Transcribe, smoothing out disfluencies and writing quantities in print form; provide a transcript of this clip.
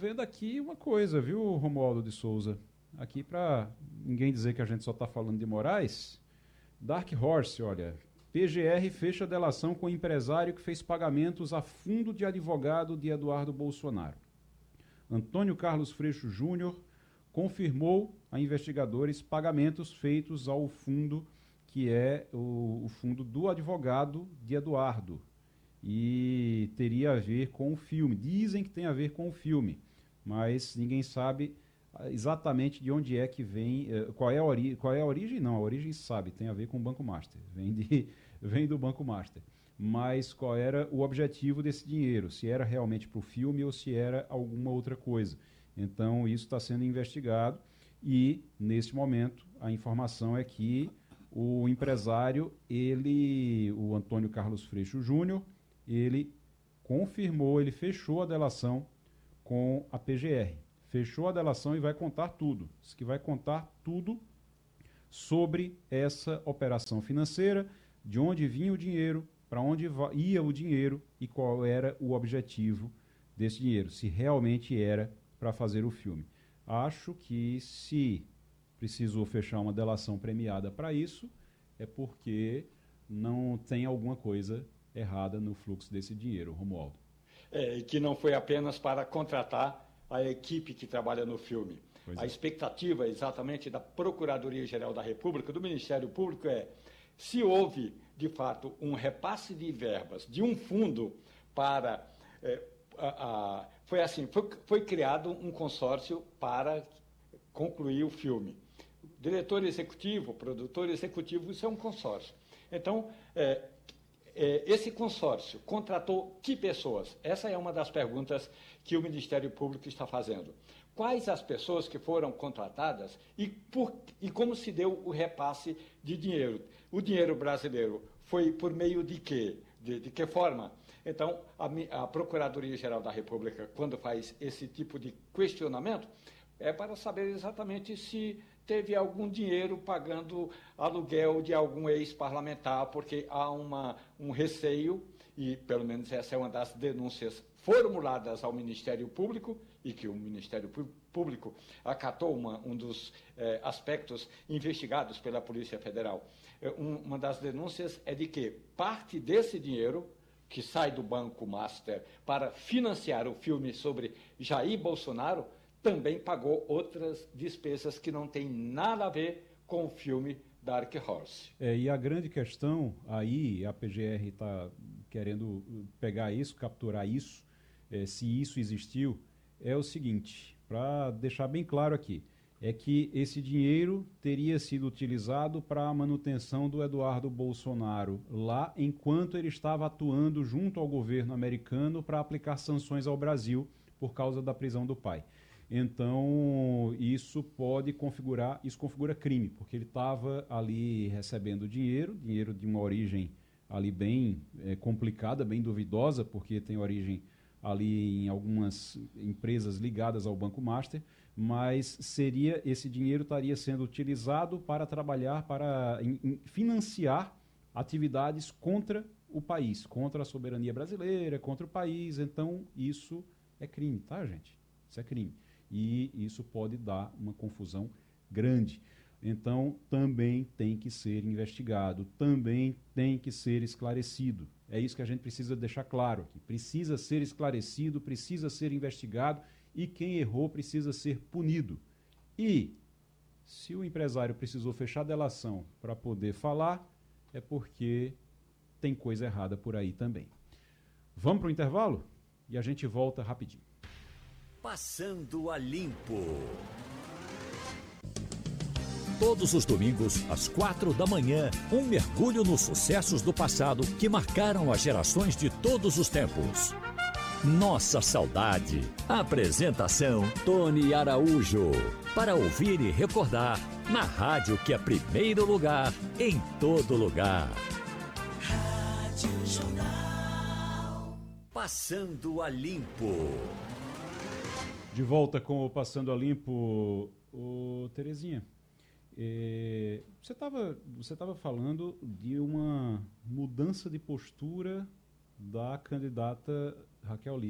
vendo aqui uma coisa, viu, Romualdo de Souza? Aqui para ninguém dizer que a gente só está falando de Moraes, Dark Horse, olha, PGR fecha delação com empresário que fez pagamentos a fundo de advogado de Eduardo Bolsonaro. Antônio Carlos Freixo Júnior confirmou a investigadores pagamentos feitos ao fundo, que é o fundo do advogado de Eduardo, e teria a ver com o filme. Dizem que tem a ver com o filme, mas ninguém sabe exatamente de onde é que vem, qual é a origem, não, a origem sabe, tem a ver com o Banco Master, vem do Banco Master. Mas qual era o objetivo desse dinheiro, se era realmente para o filme ou se era alguma outra coisa. Então isso está sendo investigado e, nesse momento, a informação é que o empresário, o Antônio Carlos Freixo Júnior, ele confirmou, ele fechou a delação com a PGR. Fechou a delação e vai contar tudo. Diz que vai contar tudo sobre essa operação financeira, de onde vinha o dinheiro, para onde ia o dinheiro e qual era o objetivo desse dinheiro, se realmente era para fazer o filme. Acho que se precisou fechar uma delação premiada para isso, é porque não tem alguma coisa errada no fluxo desse dinheiro, Romualdo. Que não foi apenas para contratar a equipe que trabalha no filme. A expectativa exatamente da Procuradoria-Geral da República, do Ministério Público, é se houve, de fato, um repasse de verbas de um fundo para... foi criado um consórcio para concluir o filme. Diretor executivo, produtor executivo, isso é um consórcio. Então, esse consórcio contratou que pessoas? Essa é uma das perguntas que o Ministério Público está fazendo. Quais as pessoas que foram contratadas e como se deu o repasse de dinheiro? O dinheiro brasileiro foi por meio de quê? De que forma? Então, a Procuradoria-Geral da República, quando faz esse tipo de questionamento, é para saber exatamente se teve algum dinheiro pagando aluguel de algum ex-parlamentar, porque há um receio, e pelo menos essa é uma das denúncias formuladas ao Ministério Público, e que o Ministério Público acatou um dos aspectos investigados pela Polícia Federal. Uma das denúncias é de que parte desse dinheiro, que sai do Banco Master para financiar o filme sobre Jair Bolsonaro, também pagou outras despesas que não têm nada a ver com o filme Dark Horse. E a grande questão aí, a PGR está querendo pegar isso, capturar isso, se isso existiu, é o seguinte, para deixar bem claro aqui, é que esse dinheiro teria sido utilizado para a manutenção do Eduardo Bolsonaro lá enquanto ele estava atuando junto ao governo americano para aplicar sanções ao Brasil por causa da prisão do pai. Então, isso configura crime, porque ele estava ali recebendo dinheiro de uma origem ali bem complicada, bem duvidosa, porque tem origem ali em algumas empresas ligadas ao Banco Master, mas esse dinheiro estaria sendo utilizado para trabalhar, para financiar atividades contra o país, contra a soberania brasileira, contra o país. Então, isso é crime, tá, gente? Isso é crime. E isso pode dar uma confusão grande. Então, também tem que ser investigado, também tem que ser esclarecido. É isso que a gente precisa deixar claro aqui. Precisa ser esclarecido, precisa ser investigado e quem errou precisa ser punido. E se o empresário precisou fechar a delação para poder falar, é porque tem coisa errada por aí também. Vamos para o intervalo? E a gente volta rapidinho. Passando a Limpo. Todos os domingos, às 4h, um mergulho nos sucessos do passado que marcaram as gerações de todos os tempos. Nossa Saudade. Apresentação: Tony Araújo. Para ouvir e recordar, na rádio que é primeiro lugar em todo lugar. Rádio Jornal. Passando a Limpo. De volta com o Passando a Limpo, Terezinha. Você estava falando de uma mudança de postura da candidata Raquel Lira.